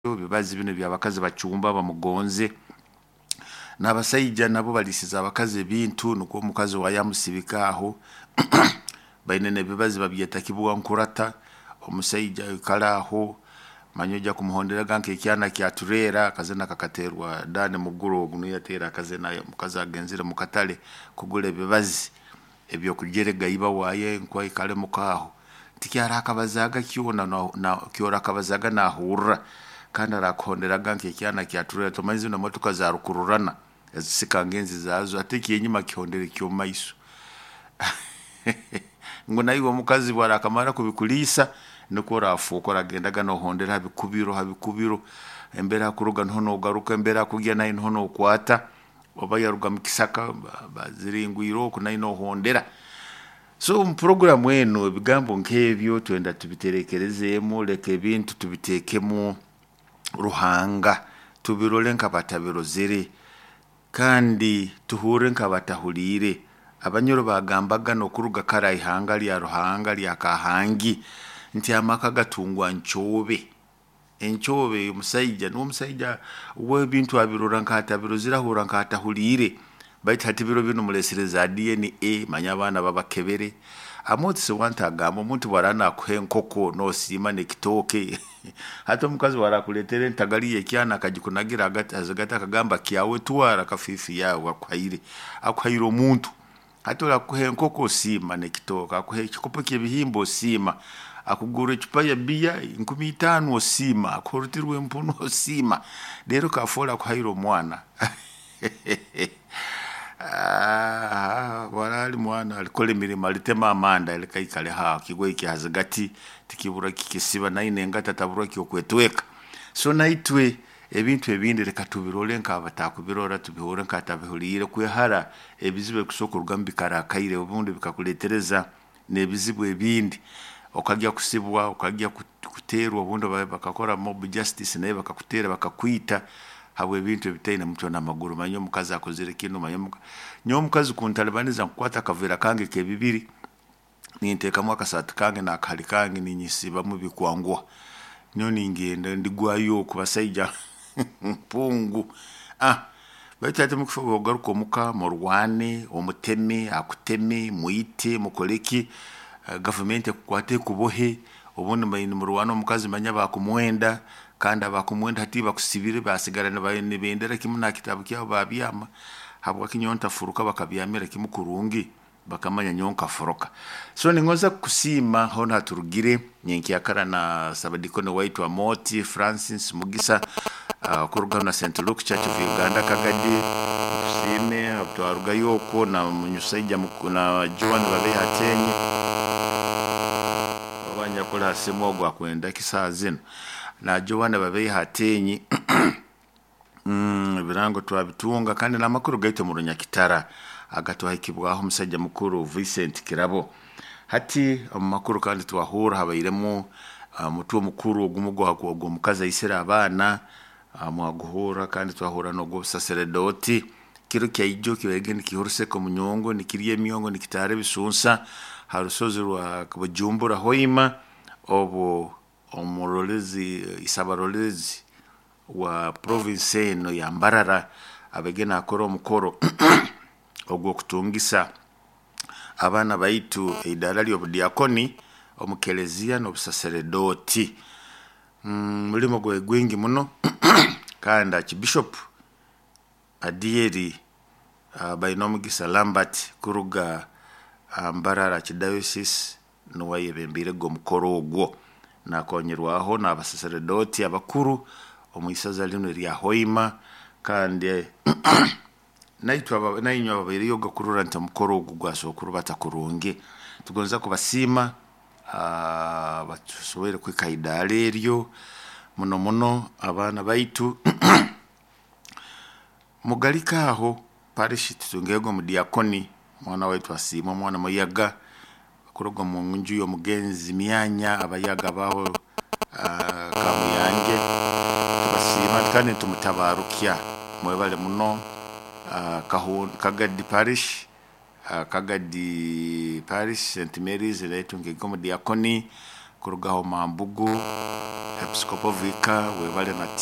bibazi bino byabakazi bacumba bamugonze n'abasayija nabo balisiza abakazi ebintu nuko omukazi wayamusibika aho bainene bibazi babyeta kibuwa nkurata omusayija yikalaho manyoja kumuhondera ganke kyana kyaturera kazena kakaterwa dane muguro guno yatera kazena mukazi agenzire mukatale kugula ebibazi ebyo kujerega iba waye nkwa ikale mukaho tikyara akabazaga kyona na kyora akabazaga na hurra kandi arakondera ganke kyana kyaturera tomanzi no motoka za rukururana zikangenzi zazo atiki yenyima kyondere kyo maiso ngona iwo mukazi bwara akamara kubikulisa nukora afuko ragendaga no hondera habikubiro embera kuruga ntono garuka embera kugya nayo ntono kwata obayaruga mukisaka baziringwiro kuna ino hondera so program wenu bigambo nkebyo twenda tubiterekerezemo leke bintu tubitekemo ruhanga tubirole nkabatabiro zire kandi tuhure nkabatahulire abanyoro bagambaga no kuruga kara ihanga lya ruhanga lya kahangi nti amaka gatungwa enchobe umusayija n'umusayija we bintu abirora nkatabiro zirahura nkatahulire bayitati biro bino mulesereza DNA manya abana babakebere amoti se wanta gamo muntu warana kwenkoko no sima ne kitoke hata mukazi warakuletere ntagaliye kyana kajikunagira agata kagamba kyawe tuwara kafifi yawe akwayiro omuntu hatola kwenkoko sima ne kitoka akuhe kikopo kyebihimbo sima akugura icupa ya bia 15 osima akorutirwe mpuno osima lero kafola kuhairo mwana warali mwana alikole mirimo alitema amanda elekaikale ha kigo iki hazagati tikibura kikisiba naine ngata tabura kyokwetweka so naitwe ebintu ebindi reka tubirole nkabatakubirora tubihore nkatabihulire kwehara ebizibe kusokorwa mbikara kaire ubundi bikakuletereza nebizibu ebindi okajya kusibwa okajya kuterwa ubundi bakakora mob justice naye bakakutera bakakwita hawe ebintu bitayina mutyo namaguru manyo mukazi akozere kino manyo mukazi kuntalibaniza nkwata kavera kange kebibiri ninteka mwaka satu kange na kali kange ninyisiba mu bikwangwa nyoni ngenda ndigwayo kubasayija pungu bayitate mukufugo garuko muka morwane omuteme akuteme muite mukoleki government kukwate kubohe obone bayini murwano mukazi manya bakumwenda kandi abakumwenda hati bakusibire basigarana bayine bendera kimuna kitabu kyabo babyama habwa kinyonta furuka bakabyamira kimukurungi bakamanya nyonka furuka so ningoza kusima hona turugire nyenki yakara na sabadiko no waitwa Moti Francis Mugisa kuruga na St Luke Church of Uganda kagadi kusime abtwaruga yoko na munyusayija mukuna Joan babe hatenye babanya kola simo akwenda kisazino na Joan babe hatenye birango twabitunga kandi na makuru gaito mu Runyakitara agatwa ikibwaho musajja mukuru Vincent Kirabo hati amakuru kandi twahura habayiremo mutu mukuru ogumugwa mukaza isera abana mwaguhura kandi twahura no go sacerdote kiro kyaijo kibegeni kihuruse ko munyongo nikiriye myongo nikitare bisunsa harusozi rwa kujumbura hoima obo omurolezi isabarolezi wa province no ya Mbarara abegena akoro mukoro ogwo kutungisa abana baitu idara lyo diakoni omukelezia no sacerdote mulimo gwingi muno kandi archbishop Adieri Bainomugisa Lambert kuruga Mbarara Diocese no wayebembire go mukoro ogwo nakonyerwaho n'abasacerdote abakuru omuisaza lino lya Hoima kandi naitwa nainyo babiri yoga kurura nta mukoro ogugwaso kurubata kurunge tugonza kubasima batusobere kwikaidale eryo muno abana baitu mugalika aho parish tungego mu diakoni mwana wetu asima mwana muyaga kuruga mu nju yo mugenzi myanya abayaga baho kamuyange tubasima kandi tumutabarukia mwebale muno kagadi parish St Mary's letu ngego mu diakoni kurugaho mambugu episcopo vika webale na